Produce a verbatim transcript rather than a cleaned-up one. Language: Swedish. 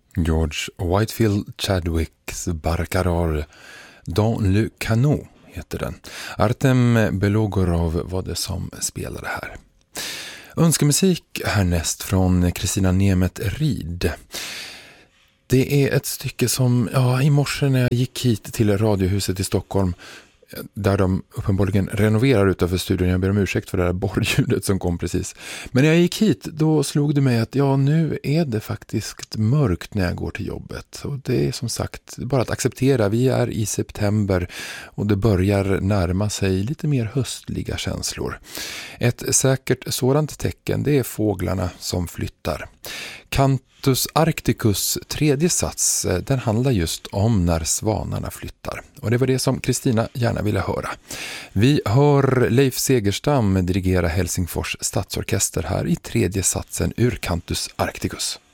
George Whitefield Chadwicks Barcarar dans le canot heter den. Artem Belogorov var det som spelade här. Önskemusik härnäst från Kristina Nemet Rid. Det är ett stycke som, ja, i morse när jag gick hit till Radiohuset i Stockholm, där de uppenbarligen renoverar utanför studion. Jag ber om ursäkt för det där borrljudet som kom precis. Men när jag gick hit, då slog det mig att ja, nu är det faktiskt mörkt när jag går till jobbet. Och det är som sagt bara att acceptera. Vi är i september och det börjar närma sig lite mer höstliga känslor. Ett säkert sådant tecken, det är fåglarna som flyttar. Cantus Arcticus tredje sats, den handlar just om när svanarna flyttar. Och det var det som Kristina gärna ville höra. Vi hör Leif Segerstam dirigera Helsingfors stadsorkester här i tredje satsen ur Cantus Arcticus.